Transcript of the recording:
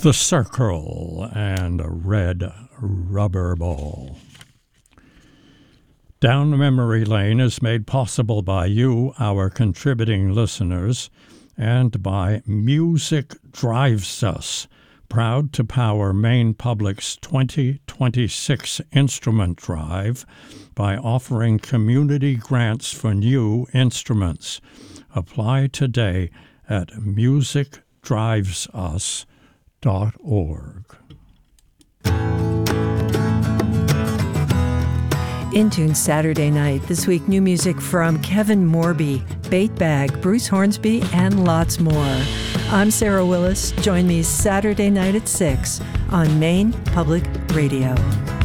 The Circle and a Red Rubber Ball. Down Memory Lane is made possible by you, our contributing listeners, and by Music Drives Us, proud to power Maine Public's 2026 Instrument Drive by offering community grants for new instruments. Apply today at musicdrivesus.org. Intune Saturday night. This week, new music from Kevin Morby, Bait Bag, Bruce Hornsby, and lots more. I'm Sarah Willis. Join me Saturday night at 6 on Maine Public Radio.